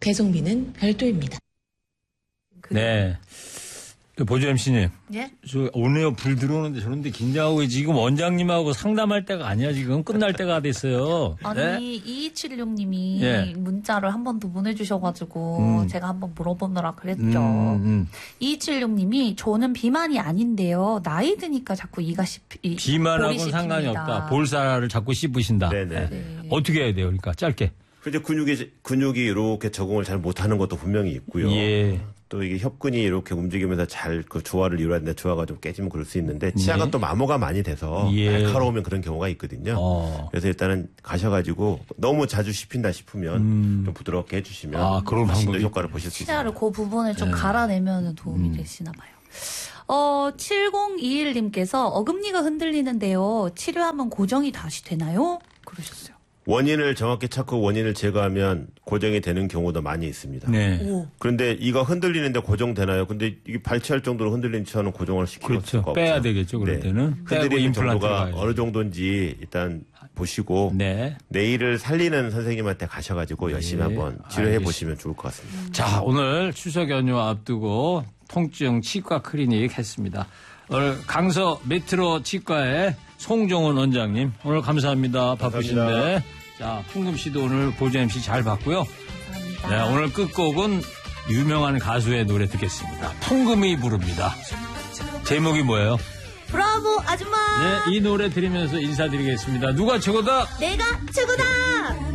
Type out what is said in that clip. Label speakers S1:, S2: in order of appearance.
S1: 배송비는 별도입니다.
S2: 네. 보조 MC님.
S3: 예?
S2: 저 오네요 불 들어오는데 저런데 긴장하고 지금 원장님하고 상담할 때가 아니야 지금 끝날 때가 됐어요.
S3: 아니
S2: 네?
S3: 2276님이
S2: 예.
S3: 문자를 한 번 더 보내주셔가지고 제가 한번 물어보느라 그랬죠. 2276님이 저는 비만이 아닌데요. 나이 드니까 자꾸 이가
S2: 비만하고는 상관이 없다. 볼살을 자꾸 씹으신다.
S4: 네네.
S2: 네. 어떻게 해야 돼요? 그러니까 짧게.
S4: 근데 근육이 이렇게 적응을 잘 못하는 것도 분명히 있고요.
S2: 예.
S4: 또 이게 협근이 이렇게 움직이면서 잘 그 조화를 이루었는데 조화가 좀 깨지면 그럴 수 있는데 치아가
S2: 예.
S4: 또 마모가 많이 돼서
S2: 예.
S4: 날카로우면 그런 경우가 있거든요. 그래서 일단은 가셔가지고 너무 자주 씹힌다 싶으면 좀 부드럽게 해주시면
S2: 그런
S4: 훨씬 더
S2: 방법이
S4: 효과를 보실 수 있습니다.
S3: 치아를 그 부분을 좀 갈아내면 도움이 되시나 봐요. 7021님께서 어금니가 흔들리는데요. 치료하면 고정이 다시 되나요? 그러셨어요.
S4: 원인을 정확히 찾고 원인을 제거하면 고정이 되는 경우도 많이 있습니다.
S2: 네.
S4: 그런데 이가 흔들리는데 고정되나요? 근데 이게 발치할 정도로 흔들린 치아는 고정을 시킬
S2: 그렇죠.
S4: 수가 없죠.
S2: 빼야 되겠죠. 그럴 때는. 빼고
S4: 흔들리는
S2: 임플란트
S4: 정도가
S2: 가야죠.
S4: 어느 정도인지 일단 보시고
S2: 네.
S4: 내일을 살리는 선생님한테 가셔가지고 열심히 한번 치료해 보시면 좋을 것 같습니다.
S2: 자, 오늘 추석 연휴 앞두고 통증 치과 클리닉 했습니다. 오늘 강서 메트로 치과의 송종원 원장님 오늘 감사합니다. 바쁘신데.
S4: 감사합니다.
S2: 자, 풍금 씨도 오늘 보조 MC 잘 봤고요.
S3: 감사합니다.
S2: 네, 오늘 끝곡은 유명한 가수의 노래 듣겠습니다. 풍금이 부릅니다. 제목이 뭐예요?
S3: 브라보 아줌마.
S2: 네, 이 노래 들으면서 인사드리겠습니다. 누가 최고다?
S3: 내가 최고다.